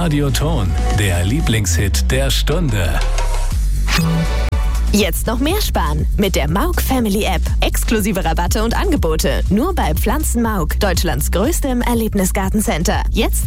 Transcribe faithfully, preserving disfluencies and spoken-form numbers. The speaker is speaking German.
Radioton, der Lieblingshit der Stunde. Jetzt noch mehr sparen mit der Mauk Family App. Exklusive Rabatte und Angebote nur bei Pflanzenmauk, Deutschlands größtem Erlebnisgartencenter. Jetzt